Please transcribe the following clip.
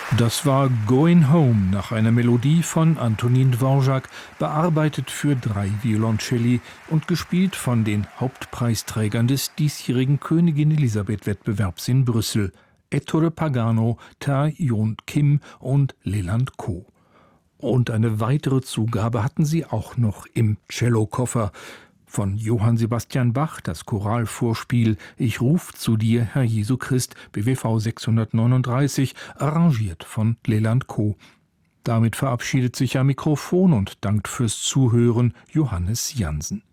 Das war Going Home nach einer Melodie von Antonin Dvorak, bearbeitet für 3 Violoncelli und gespielt von den Hauptpreisträgern des diesjährigen Königin-Elisabeth-Wettbewerbs in Brüssel, Ettore Pagano, Ta-Hyon Kim und Leland Ko. Und eine weitere Zugabe hatten sie auch noch im Cellokoffer. Von Johann Sebastian Bach das Choralvorspiel Ich ruf zu dir, Herr Jesu Christ, BWV 639, arrangiert von Leland Ko. Damit verabschiedet sich am Mikrofon und dankt fürs Zuhören Johannes Jansen.